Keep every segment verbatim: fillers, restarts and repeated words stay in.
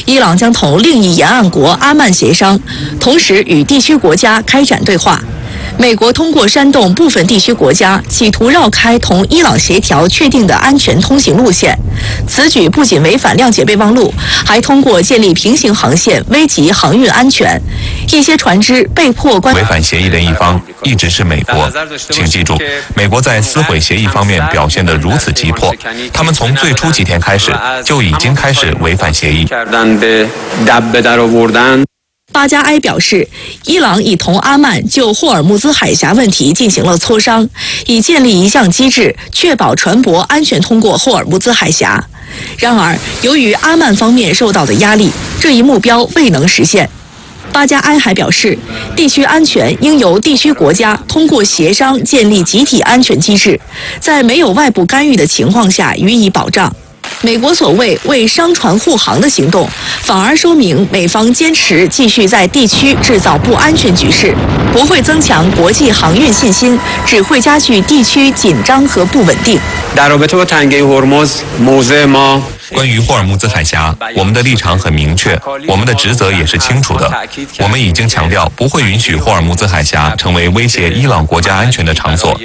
伊朗将同另一沿岸国阿曼协商，同时与地区国家开展对话。美国通过煽动部分地区国家，企图绕开同伊朗协调确定的安全通行路线。此举不仅违反谅解备忘录，还通过建立平行航线危及航运安全。一些船只被迫关。 违反协议的一方一直是美国，请记住，美国在撕毁协议方面表现得如此急迫，他们从最初几天开始就已经开始违反协议。 巴加埃表示，伊朗已同阿曼就霍尔木兹海峡问题进行了磋商，以建立一项机制，确保船舶安全通过霍尔木兹海峡。然而，由于阿曼方面受到的压力，这一目标未能实现。巴加埃还表示，地区安全应由地区国家通过协商建立集体安全机制，在没有外部干预的情况下予以保障。美国所谓为商船护航的行动，反而说明美方坚持继续在地区制造不安全局势，不会增强国际航运信心，只会加剧地区紧张和不稳定。 关于霍尔木兹海峡，我们的立场很明确，我们的职责也是清楚的。我们已经强调，不会允许霍尔木兹海峡成为威胁伊朗国家安全的场所。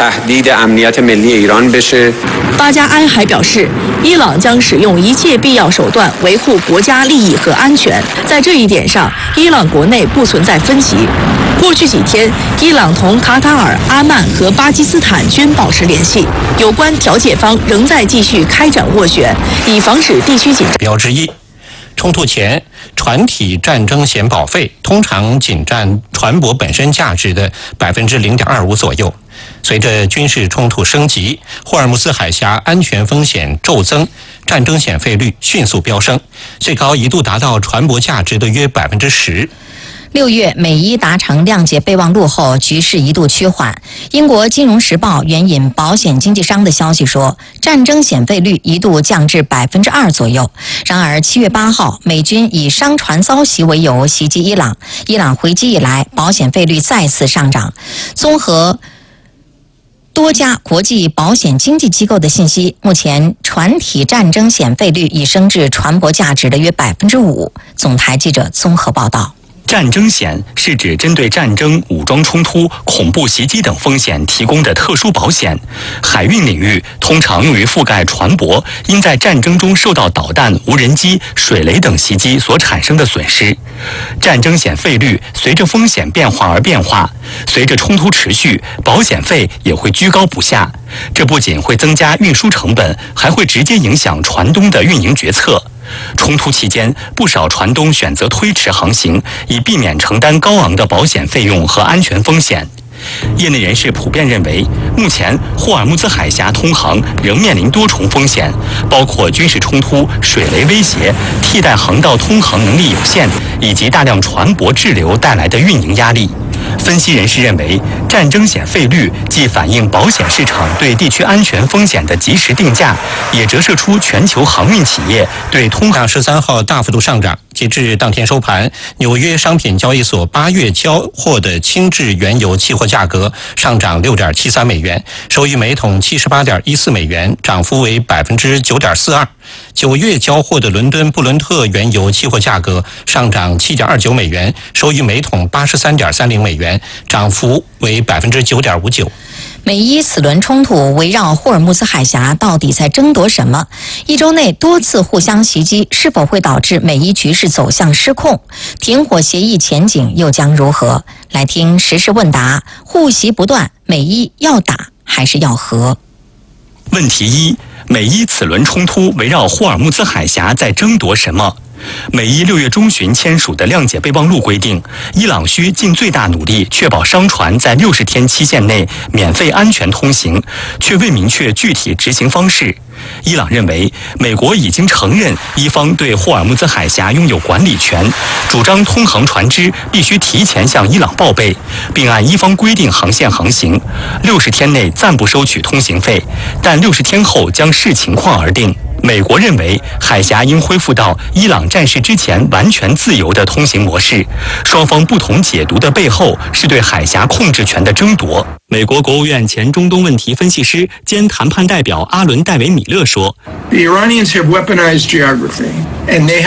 巴加埃还表示，伊朗将使用一切必要手段维护国家利益和安全。在这一点上，伊朗国内不存在分歧。过去几天，伊朗同卡塔尔、阿曼和巴基斯坦均保持联系，有关调解方仍在继续开展斡旋，以防止地区紧张。 标之一，冲突前，船体战争险保费通常仅占船舶本身价值的百分之零点二五左右。随着军事冲突升级，霍尔木兹海峡安全风险骤增，战争险费率迅速飙升，最高一度达到船舶价值的约百分之十。 六月，美伊达成谅解备忘录后，局势一度趋缓。英国《金融时报》援引保险经纪商的消息说，战争险费率一度降至百分之二左右。然而，七月八号，美军以商船遭袭为由袭击伊朗，伊朗回击以来，保险费率再次上涨。综合多家国际保险经纪机构的信息，目前船体战争险费率已升至船舶价值的约百分之五。总台记者综合报道。 战争险是指针对战争、武装冲突、恐怖袭击等风险提供的特殊保险。海运领域通常用于覆盖船舶因在战争中受到导弹、无人机、水雷等袭击所产生的损失。战争险费率随着风险变化而变化，随着冲突持续，保险费也会居高不下。这不仅会增加运输成本，还会直接影响船东的运营决策。冲突期间，不少船东选择推迟航行，以避免承担高昂的保险费用和安全风险。业内人士普遍认为，目前霍尔木兹海峡通航仍面临多重风险，包括军事冲突、水雷威胁、替代航道通航能力有限，以及大量船舶滞留带来的运营压力。分析人士认为，战争险费率既反映保险市场对地区安全风险的及时定价，也折射出全球航运企业对通航十三号大幅度上涨。截至当天收盘，纽约商品交易所八月交货的轻质原油期货价格上涨六点七三美元，收于每桶七十八点一四美元，涨幅为百分之九点四二。九月交货的伦敦布伦特原油期货价格上涨七点二九美元，收于每桶八十三点三零美元，涨幅为百分之九点五九。 美伊此轮冲突围绕霍尔木兹海峡到底在争夺什么？一周内多次互相袭击，是否会导致美伊局势走向失控？停火协议前景又将如何？来听时事问答，互袭不断，美伊要打还是要和？ 问题一：美伊此轮冲突围绕霍尔木兹海峡在争夺什么？美伊六月中旬签署的谅解备忘录规定，伊朗需尽最大努力确保商船在六十天期限内免费安全通行，却未明确具体执行方式。伊朗认为，美国已经承认伊方对霍尔木兹海峡拥有管理权，主张通航船只必须提前向伊朗报备，并按伊方规定航线航行。六十天内暂不收取通行费，但六十天后将视情况而定。美国认为，海峡应恢复到伊朗战事之前完全自由的通行模式。双方不同解读的背后，是对海峡控制权的争夺。美国国务院前中东问题分析师兼谈判代表阿伦·戴维·米勒说：“The Iranians have weaponized geography, and they